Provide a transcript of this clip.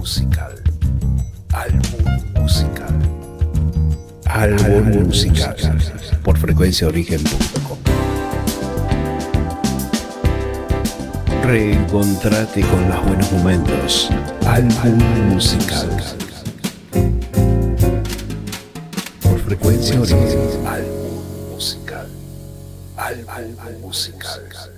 musical. Álbum musical. Álbum musical. Por frecuenciaorigen.com. Reencontrate con los buenos momentos. Álbum musical. Por frecuencia origen. Álbum musical. Álbum musical.